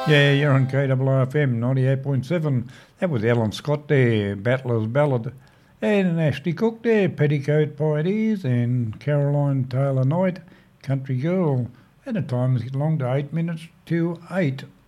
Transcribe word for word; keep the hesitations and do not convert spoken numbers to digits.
Yeah, you're on K W R F M ninety-eight point seven. That was Alan Scott there, Battler's Ballad. And Ashley Cook there, Petticoat Pioneers, and Caroline Taylor Knight, Country Girl. And the time is along to eight minutes to eight.